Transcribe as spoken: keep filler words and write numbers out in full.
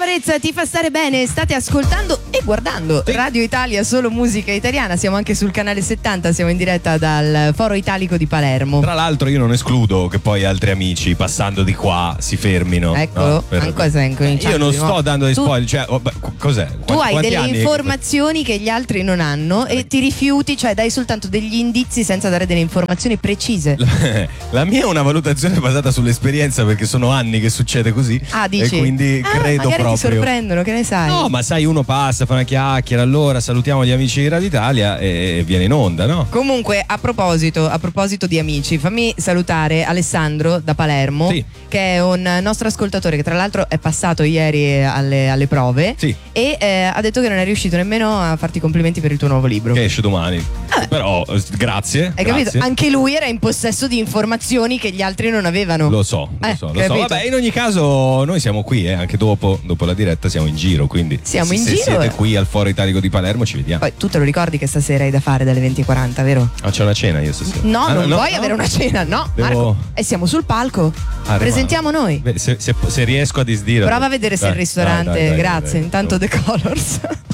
Caparezza ti fa stare bene, state ascoltando e guardando sì. Radio Italia, solo musica italiana. Siamo anche sul canale settanta, siamo in diretta dal Foro Italico di Palermo. Tra l'altro io non escludo che poi altri amici passando di qua si fermino. Ecco, no? Per... anche se Io non sto no? dando dei tu, spoiler, cioè, oh, beh, cos'è? Tu Quanti, hai quanti delle anni informazioni che... che gli altri non hanno e ti rifiuti, cioè dai soltanto degli indizi senza dare delle informazioni precise. La, la mia è una valutazione basata sull'esperienza, perché sono anni che succede così. Ah, dici? E quindi ah, credo magari proprio. ti sorprendono, che ne sai? No, ma sai, uno passa, fa una chiacchiera, allora salutiamo gli amici di Radio Italia e viene in onda, no? Comunque, a proposito, a proposito di amici, fammi salutare Alessandro da Palermo, sì. che è un nostro ascoltatore che tra l'altro è passato ieri alle, alle prove, sì. e eh, ha detto che non è riuscito nemmeno a farti i complimenti per il tuo nuovo libro. Che esce domani. Ah. Però, grazie. Hai grazie. capito? Anche lui era in possesso di informazioni che gli altri non avevano. Lo so, lo Eh, so, lo so. capito? Vabbè, in ogni caso noi siamo qui, eh, anche dopo, dopo la diretta siamo in giro, quindi Siamo se, in se giro, siete eh. qui al Foro Italico di Palermo ci vediamo. Poi tu te lo ricordi che stasera hai da fare dalle venti e quaranta, vero? Ah, c'è una cena io stasera. No, ah, non no, vuoi no? avere una cena, no, Devo... Marco. E siamo sul palco. Ah, Presentiamo noi. Beh, se, se, se riesco a disdire. Prova a vedere se dai, il ristorante. dai, dai, dai, Grazie, dai, intanto dai. The Colors.